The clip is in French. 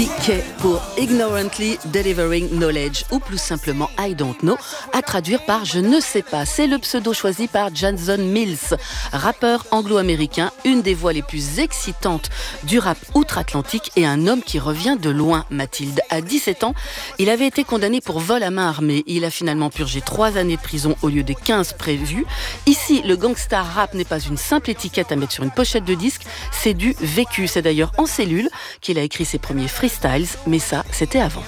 IK pour Ignorantly Delivering Knowledge, ou plus simplement I Don't Know, à traduire par Je ne sais pas. C'est le pseudo choisi par Jason Mills, rappeur anglo-américain, une des voix les plus excitantes du rap outre-Atlantique et un homme qui revient de loin. Mathilde, à 17 ans, il avait été condamné pour vol à main armée. Il a finalement purgé 3 années de prison au lieu des 15 prévues. Ici, le gangsta rap n'est pas une simple étiquette à mettre sur une pochette de disque, c'est du vécu. C'est d'ailleurs en cellule qu'il a écrit ses premiers freestyles, mais ça, c'était avant.